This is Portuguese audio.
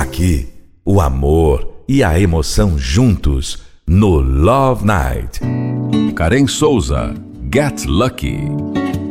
Aqui, o amor e a emoção juntos no Love Night. Karen Souza, Get Lucky.